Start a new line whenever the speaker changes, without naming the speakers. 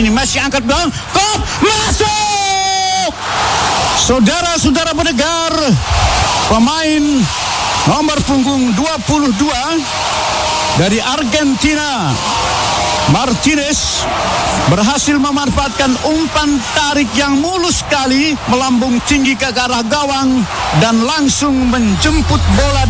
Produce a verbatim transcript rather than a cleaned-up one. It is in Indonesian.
ini masih angkat bola. Kop masuk. Saudara-saudara pendengar, pemain nomor punggung dua puluh dua dari Argentina, Martinez, berhasil memanfaatkan umpan tarik yang mulus sekali melambung tinggi ke arah gawang dan langsung menjemput bola